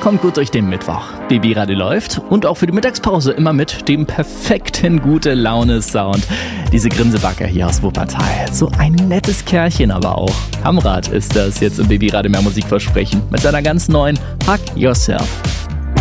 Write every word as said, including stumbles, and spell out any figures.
kommt gut durch den Mittwoch. Baby Radio läuft und auch für die Mittagspause immer mit dem perfekten Gute-Laune-Sound. Diese Grimsebacke hier aus Wuppertal. So ein nettes Kerlchen aber auch. Hamrat ist das jetzt im Baby Radio Mehr Musik versprechen mit seiner ganz neuen Hug Yourself.